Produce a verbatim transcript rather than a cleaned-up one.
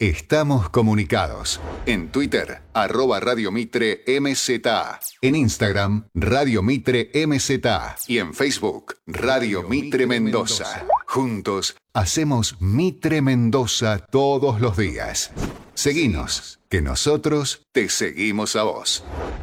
Estamos comunicados. En Twitter, arroba Radio Mitre M Z A. En Instagram, Radio Mitre M Z A. Y en Facebook, Radio Mitre Mendoza. Juntos, hacemos Mitre Mendoza todos los días. Seguinos, que nosotros te seguimos a vos.